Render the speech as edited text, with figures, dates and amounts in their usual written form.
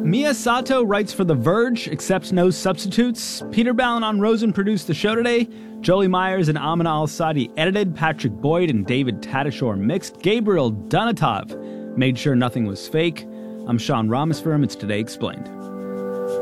Mia Sato writes for The Verge, accepts no substitutes. Peter Ballon Rosen produced the show today. Jolie Myers and Amina Al-Sadi edited. Patrick Boyd and David Tadashore mixed. Gabriel Dunatov made sure nothing was fake. I'm Sean Rameswaram. It's Today Explained.